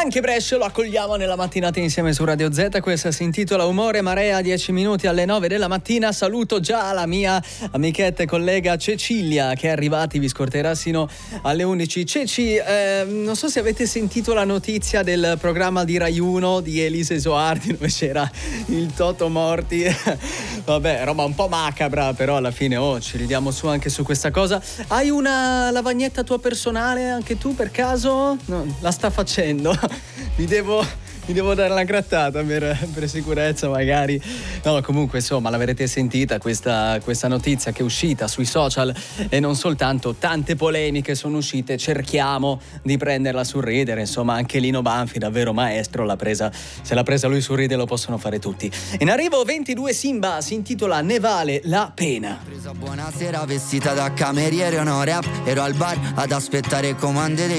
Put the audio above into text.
Anche Brescia lo accogliamo nella mattinata insieme su Radio Z. Questa si intitola Umore Marea, 10 minuti alle 9 della mattina. Saluto già la mia amichetta e collega Cecilia, che è arrivata, vi scorterà sino alle 11. Ceci, non so se avete sentito la notizia del programma di Rai 1 di Elisa Esoardi, dove c'era il Toto Morti. Vabbè, roba un po' macabra, però alla fine ci ridiamo su anche su questa cosa. Hai una lavagnetta tua personale anche tu per caso? No, la sta facendo. Mi devo dare la grattata per sicurezza magari. No, comunque insomma l'avrete sentita questa notizia che è uscita sui social, e non soltanto, tante polemiche sono uscite, cerchiamo di prenderla sul ridere. Insomma anche Lino Banfi, davvero maestro, se l'ha presa lui sul ridere lo possono fare tutti. In arrivo 22 Simba, si intitola Ne vale la pena. Buonasera, vestita da cameriere o no rap, ero al bar ad aspettare comande dei